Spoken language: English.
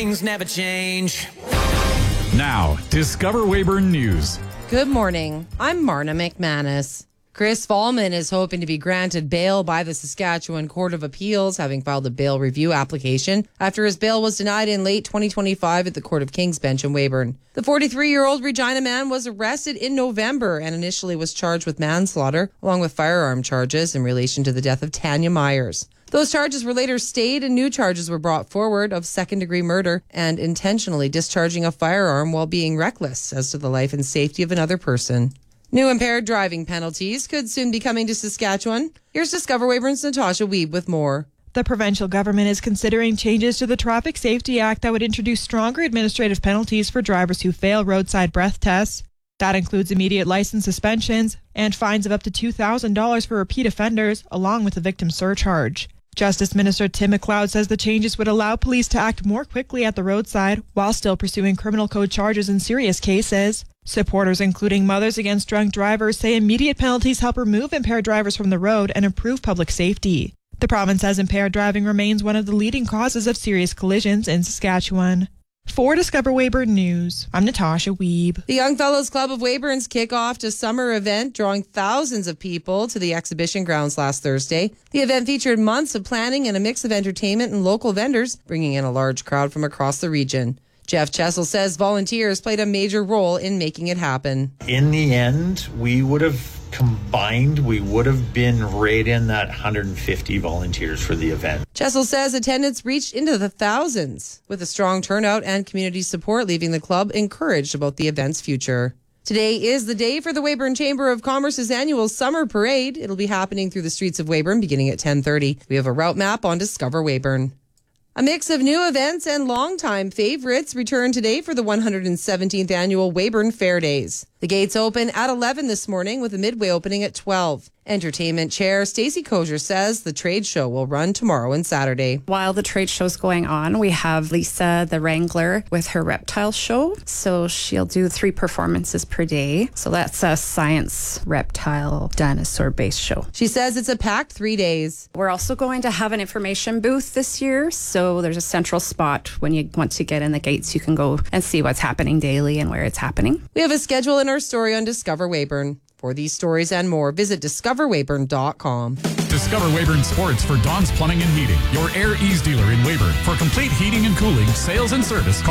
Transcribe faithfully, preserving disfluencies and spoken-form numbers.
Things never change. Now, Discover Weyburn News. Good morning. I'm Marna McManus. Chris Fallman is hoping to be granted bail by the Saskatchewan Court of Appeals, having filed a bail review application after his bail was denied in late twenty twenty-five at the Court of King's Bench in Weyburn. The forty-three-year-old Regina man was arrested in November and initially was charged with manslaughter, along with firearm charges in relation to the death of Tanya Myers. Those charges were later stayed and new charges were brought forward of second-degree murder and intentionally discharging a firearm while being reckless as to the life and safety of another person. New impaired driving penalties could soon be coming to Saskatchewan. Here's Discover Weyburn's Natasha Wiebe with more. The provincial government is considering changes to the Traffic Safety Act that would introduce stronger administrative penalties for drivers who fail roadside breath tests. That includes immediate license suspensions and fines of up to two thousand dollars for repeat offenders, along with a victim surcharge. Justice Minister Tim McLeod says the changes would allow police to act more quickly at the roadside while still pursuing criminal code charges in serious cases. Supporters, including Mothers Against Drunk Drivers, say immediate penalties help remove impaired drivers from the road and improve public safety. The province says impaired driving remains one of the leading causes of serious collisions in Saskatchewan. For Discover Weyburn News, I'm Natasha Wiebe. The Young Fellows Club of Weyburn's kick-off to summer event, drawing thousands of people to the exhibition grounds last Thursday. The event featured months of planning and a mix of entertainment and local vendors, bringing in a large crowd from across the region. Jeff Chessel says volunteers played a major role in making it happen. In the end, we would have combined, we would have been right in that one hundred fifty volunteers for the event. Chessel says attendance reached into the thousands, with a strong turnout and community support leaving the club encouraged about the event's future. Today is the day for the Weyburn Chamber of Commerce's annual summer parade. It'll be happening through the streets of Weyburn beginning at ten thirty. We have a route map on Discover Weyburn. A mix of new events and longtime favorites return today for the one hundred seventeenth annual Weyburn Fair Days. The gates open at eleven this morning with a midway opening at twelve. Entertainment Chair Stacey Kosher says the trade show will run tomorrow and Saturday. While the trade show's going on, we have Lisa the Wrangler with her reptile show. So she'll do three performances per day. So that's a science reptile dinosaur-based show. She says it's a packed three days. We're also going to have an information booth this year. So there's a central spot when you want to get in the gates. You can go and see what's happening daily and where it's happening. We have a schedule in our story on Discover Weyburn. For these stories and more, visit discover weyburn dot com. Discover Weyburn Sports for Don's Plumbing and Heating, your Air Ease dealer in Weyburn. For complete heating and cooling, sales and service,